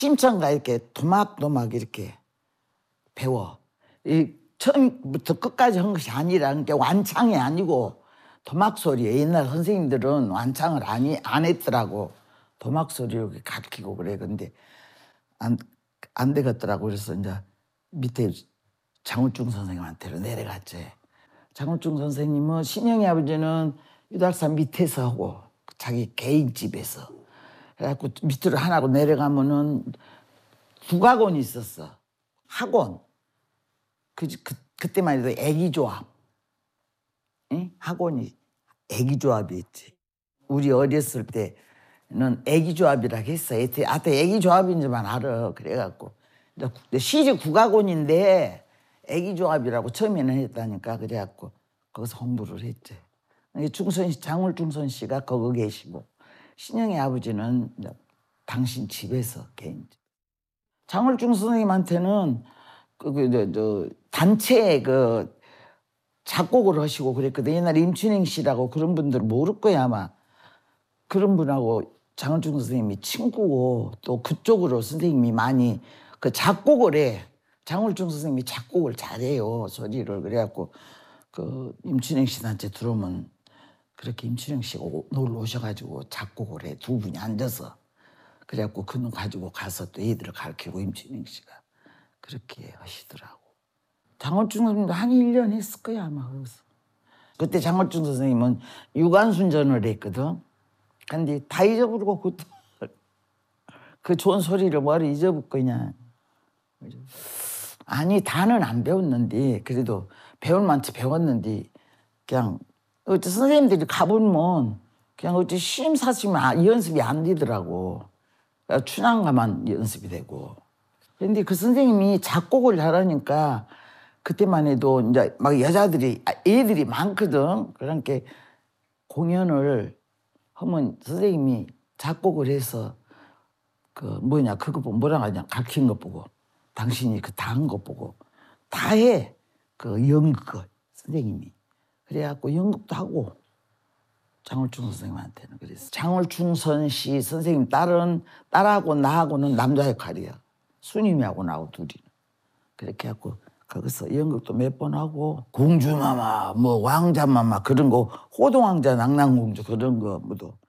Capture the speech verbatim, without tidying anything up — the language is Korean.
심청가 이렇게 도막도막 이렇게 배워. 이 처음부터 끝까지 한 것이 아니라는 게 완창이 아니고 도막 소리에 옛날 선생님들은 완창을 아니, 안 했더라고. 도막 소리로 가르치고 그래. 근데 안, 안 되겠더라고. 그래서 이제 밑에 장울중 선생님한테로 내려갔지. 장울중 선생님은 신영이 아버지는 유달산 밑에서 하고 자기 개인 집에서 그래갖고 밑으로 하나고 내려가면은 국악원이 있었어. 학원. 그, 그, 그때만 해도 애기조합. 응? 학원이 애기조합이 있지. 우리 어렸을 때는 애기조합이라고 했어. 하여튼 애기조합인지만 알아. 그래갖고. 시리 국악원인데 애기조합이라고 처음에는 했다니까. 그래갖고 거기서 홍보를 했지. 중선, 장울중선 씨가 거기 계시고 신영이 아버지는 당신 집에서 개인 집. 장울중 선생님한테는 그, 그, 저, 저, 단체에 그 작곡을 하시고 그랬거든. 옛날에 임춘행 씨라고 그런 분들 모를 거야, 아마. 그런 분하고 장울중 선생님이 친구고 또 그쪽으로 선생님이 많이 그 작곡을 해. 장울중 선생님이 작곡을 잘해요, 소리를. 그래갖고 그 임춘행 씨한테 들어오면 그렇게 임춘행 씨가 놀러 오셔가지고 작곡을 해. 두 분이 앉아서. 그래갖고 그놈 가지고 가서 또 애들을 가르치고 임춘행 씨가 그렇게 하시더라고. 장울중 선생님도 한 일 년 했을 거야, 아마. 거기서. 그때 장울중 선생님은 유관순전을 했거든. 근데 다 잊어버리고 그것도 그 좋은 소리를 뭐를 잊어볼 거냐. 아니, 다는 안 배웠는데 그래도 배울 만치 배웠는데 그냥 어째 선생님들이 가보면 그냥 어째 쉼사시면 연습이 안 되더라고. 춘향가만 연습이 되고. 근데 그 선생님이 작곡을 잘하니까 그때만 해도 이제 막 여자들이 애들이 많거든. 그러니까 공연을 하면 선생님이 작곡을 해서 그 뭐냐 그거 보고 뭐라 하냐 가르친 것 보고 당신이 그 다 한 것 보고 다 해. 그 연극을 선생님이. 그래갖고 연극도 하고 장울중 선생님한테는 그랬어. 장울중선 씨 선생님 딸은 딸하고 나하고는 남자 역할이야. 순임이하고 나하고 둘이는. 그렇게 해갖고 거기서 연극도 몇 번 하고 공주마마 뭐 왕자마마 그런 거 호동왕자 낙랑공주 그런 거 뭐도